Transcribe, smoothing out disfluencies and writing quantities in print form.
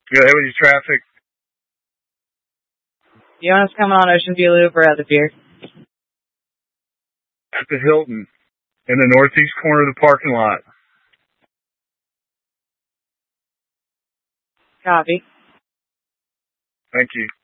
Go ahead with your traffic. You want us coming on Ocean View Loop or at the pier? At the Hilton, in the northeast corner of the parking lot. Copy. Thank you.